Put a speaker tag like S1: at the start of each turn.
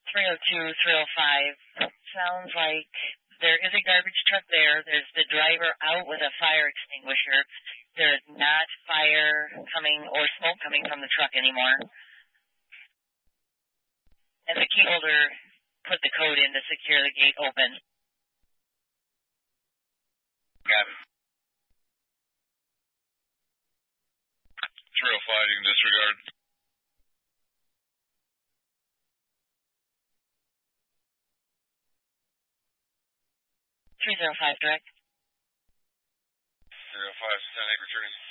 S1: 302, 305. Sounds like there is a garbage truck there. There's the driver out with a fire extinguisher. There's not fire coming or smoke coming from the truck anymore. And the key holder put the code in to secure the gate open.
S2: Got it. 305, you can disregard.
S1: 305, direct.
S2: 305, 10-8 returning.